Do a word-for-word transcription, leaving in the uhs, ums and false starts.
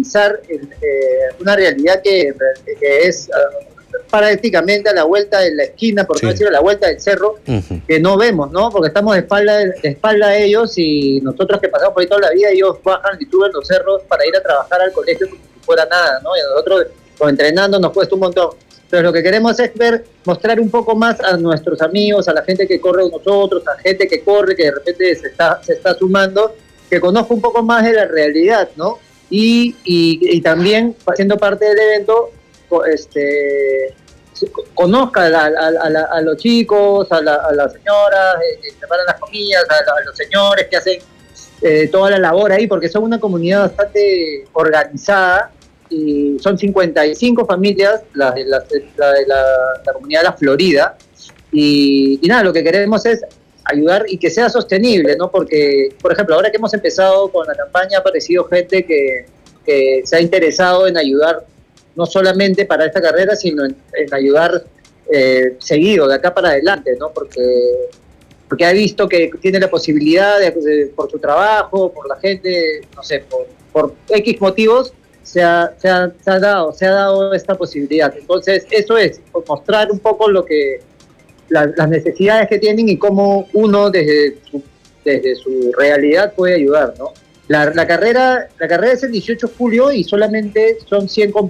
visibilizar el, eh, una realidad que, que es uh, prácticamente a la vuelta de la esquina, por Sí. no decir a la vuelta del cerro, Uh-huh. que no vemos, ¿no? Porque estamos de espalda, de espalda a ellos y nosotros que pasamos por ahí toda la vida, ellos bajan y suben los cerros para ir a trabajar al colegio como si fuera nada, ¿no? Y a nosotros, pues, entrenando nos cuesta un montón. Pero lo que queremos es ver, mostrar un poco más a nuestros amigos, a la gente que corre con nosotros, a gente que corre, que de repente se está, se está sumando, que conozca un poco más de la realidad, ¿no? Y, y, y también, siendo parte del evento, este, conozca a, la, a, a, a los chicos, a, la, a las señoras que preparan las comidas, a, a los señores que hacen eh, toda la labor ahí, porque son una comunidad bastante organizada. Y son cincuenta y cinco familias, la de la, la, de la, la comunidad de la Florida, y, y nada, lo que queremos es ayudar y que sea sostenible, ¿no? Porque, por ejemplo, ahora que hemos empezado con la campaña, ha aparecido gente que, que se ha interesado en ayudar, no solamente para esta carrera, sino en, en ayudar eh, seguido, de acá para adelante, ¿no? Porque, porque ha visto que tiene la posibilidad, de, de, por su trabajo, por la gente, no sé, por, por X motivos, Se ha, se, ha, se, ha dado, se ha dado esta posibilidad. Entonces, eso es, mostrar un poco lo que la, las necesidades que tienen y cómo uno desde su, desde su realidad puede ayudar, ¿no? La, la, carrera, la carrera es el dieciocho de julio y solamente son cien